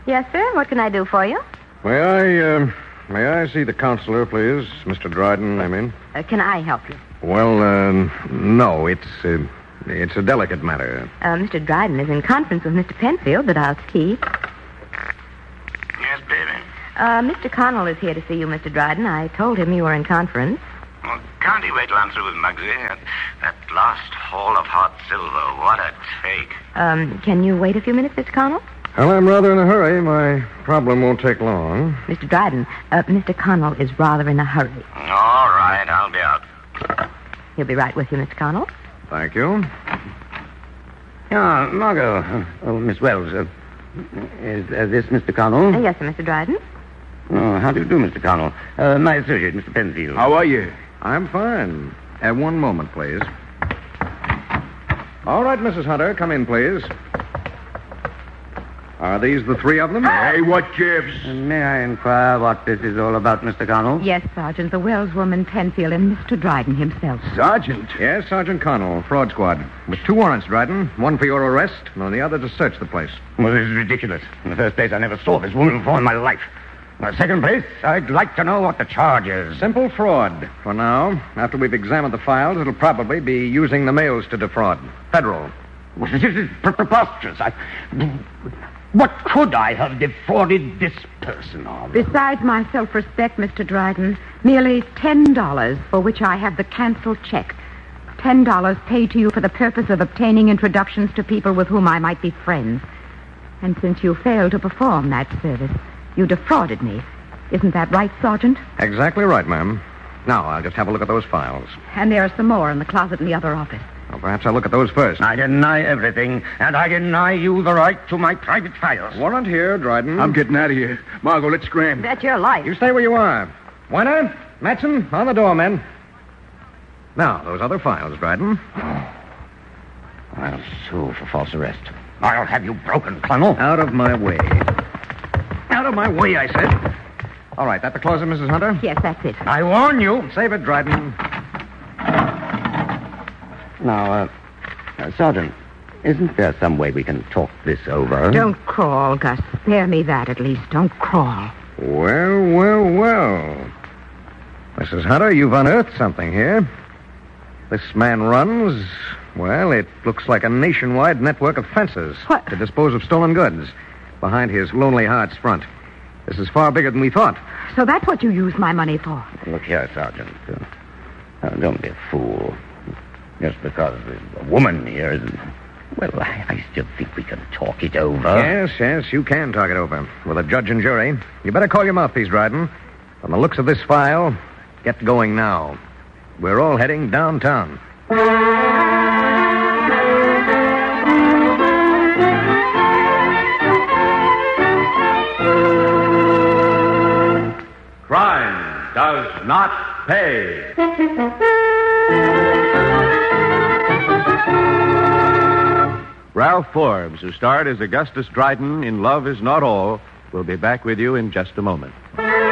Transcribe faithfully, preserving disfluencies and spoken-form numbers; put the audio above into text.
Yes, sir. What can I do for you? May I, uh, may I see the counselor, please? Mister Dryden, I mean. Uh, can I help you? Well, uh, no, it's, uh, it's a delicate matter. Uh, Mister Dryden is in conference with Mister Penfield, but I'll see. Yes, baby. Uh, Mister Connell is here to see you, Mister Dryden. I told him you were in conference. Well, can't he wait till I'm through with Muggsy? That, that last haul of hot silver, what a take. Um, can you wait a few minutes, Mister Connell? Well, I'm rather in a hurry. My problem won't take long. Mister Dryden, uh, Mister Connell is rather in a hurry. All right, I'll be out. He'll be right with you, Mister Connell. Thank you. Yeah, Margot. Uh, oh, Miss Wells. Uh, is uh, this Mister Connell? Uh, yes, sir, Mister Dryden. Oh, how do you do, Mister Connell? Uh, my associate, Mister Penfield. How are you? I'm fine. Uh, one moment, please. All right, Missus Hunter, come in, please. Are these the three of them? Hey, what gives? Uh, may I inquire what this is all about, Mister Connell? Yes, Sergeant. The Wells woman, Penfield, and Mister Dryden himself. Sergeant? Yes, Sergeant Connell, fraud squad. With two warrants, Dryden. One for your arrest, and the other to search the place. Well, this is ridiculous. In the first place, I never saw this woman before in my life. In the second place, I'd like to know what the charge is. Simple fraud. For now, after we've examined the files, it'll probably be using the mails to defraud. Federal. Well, this is pre- preposterous. I... What could I have defrauded this person of? Besides my self-respect, Mister Dryden, merely ten dollars for which I have the canceled check. Ten dollars paid to you for the purpose of obtaining introductions to people with whom I might be friends. And since you failed to perform that service, you defrauded me. Isn't that right, Sergeant? Exactly right, ma'am. Now, I'll just have a look at those files. And there are some more in the closet in the other office. Well, perhaps I'll look at those first. I deny everything, and I deny you the right to my private files. Warrant here, Dryden. I'm getting out of here. Margot, let's scram. That's your life. You stay where you are. Weiner, Matson, on the door, men. Now, those other files, Dryden. I'll sue for false arrest. I'll have you broken, Colonel. Out of my way. Out of my way, I said. All right, that the closet, Missus Hunter? Yes, that's it. I warn you. Save it, Dryden. Now, uh, uh, Sergeant, isn't there some way we can talk this over? Don't crawl, Gus. Spare me that, at least. Don't crawl. Well, well, well. Missus Hunter, you've unearthed something here. This man runs, well, it looks like a nationwide network of fences What? to dispose of stolen goods behind his Lonely Hearts front. This is far bigger than we thought. So that's what you used my money for. Look here, Sergeant. Uh, uh, don't be a fool. Just because there's a woman here isn't... Well, I, I still think we can talk it over. Yes, yes, you can talk it over with a judge and jury. You better call your mouthpiece, Dryden. From the looks of this file, get going now. We're all heading downtown. Crime does not pay. Ralph Forbes, who starred as Augustus Dryden in Love Is Not All, will be back with you in just a moment.